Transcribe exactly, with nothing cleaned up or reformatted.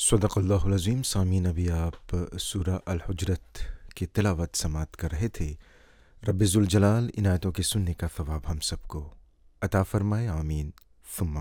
सदक़ल्लाहुल अज़ीम। सामीन, अभी आप सूरा अल हुजरत की तिलावत समात कर रहे थे। रब्बे ज़ुल जलाल इन आयतों के सुनने का सवाब हम सबको अता फ़रमाए, आमीन सुम्मा